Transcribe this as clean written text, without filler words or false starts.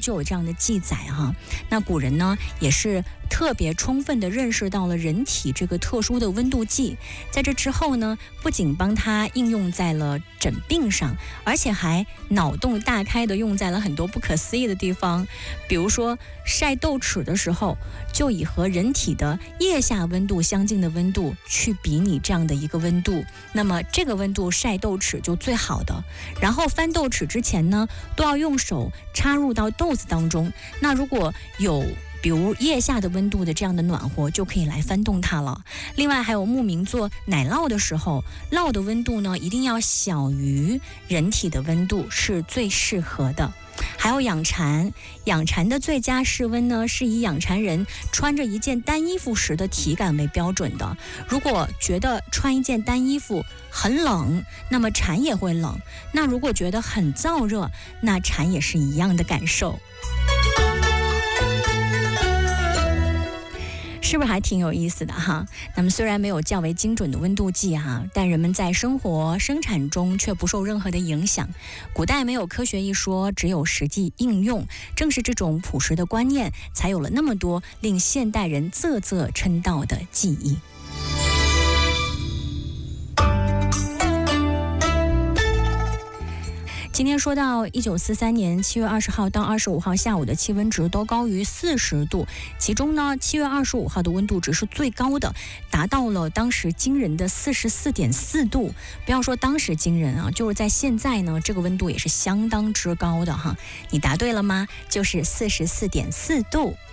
就有这样的记载哈。那古人呢也是特别充分地认识到了人体这个特殊的温度计，在这之后呢，不仅帮它应用在了诊病上，而且还脑洞大开地用在了很多不可思议的地方。比如说晒豆豉的时候，就以和人体的腋下温度相近的温度去比拟这样的一个温度，那么这个温度晒豆豉就最好的。然后翻豆豉之前呢，都要用手插入到豆子当中，那如果有比如腋下的温度的这样的暖和，就可以来翻动它了。另外还有牧民做奶酪的时候，酪的温度呢一定要小于人体的温度是最适合的。还有养蚕，养蚕的最佳室温呢是以养蚕人穿着一件单衣服时的体感为标准的。如果觉得穿一件单衣服很冷，那么蚕也会冷；那如果觉得很燥热，那蚕也是一样的感受。是不是还挺有意思的哈？那么虽然没有较为精准的温度计哈，但人们在生活生产中却不受任何的影响。古代没有科学一说，只有实际应用。正是这种朴实的观念，才有了那么多令现代人啧啧称道的记忆。今天说到1943年7月20号到25号下午的气温值都高于40度，其中呢7月25号的温度值是最高的，达到了当时惊人的44.4度。不要说当时惊人啊，就是在现在呢，这个温度也是相当之高的哈。你答对了吗？就是44.4度。